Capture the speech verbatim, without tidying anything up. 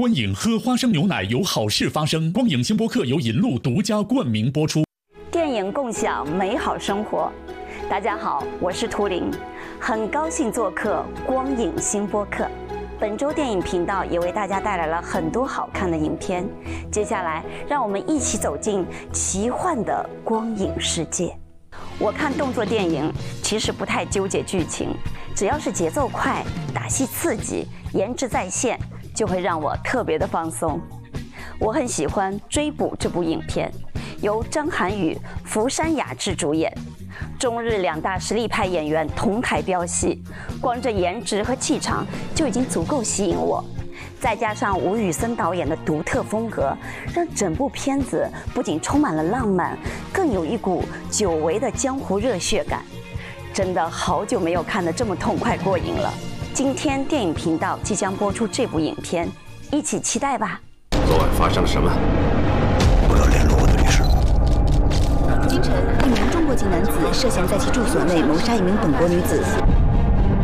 观影喝花生牛奶有好事发生。光影新播客由银路独家冠名播出。 电影共享美好生活。大家好，我是图灵，很高兴做客光影新播客。本周电影频道也为大家带来了很多好看的影片。接下来，让我们一起走进奇幻的光影世界。我看动作电影其实不太纠结剧情，只要是节奏快、打戏刺激、颜值在线，就会让我特别的放松。我很喜欢《追捕》这部影片，由张涵予、福山雅治主演，中日两大实力派演员同台飙戏，光这颜值和气场就已经足够吸引我。再加上吴宇森导演的独特风格，让整部片子不仅充满了浪漫，更有一股久违的江湖热血感。真的好久没有看得这么痛快过瘾了。今天电影频道即将播出这部影片，一起期待吧。 昨晚发生了什么？ 我要联络我的律师。 今晨，一名中国籍男子涉嫌在其住所内谋杀一名本国女子。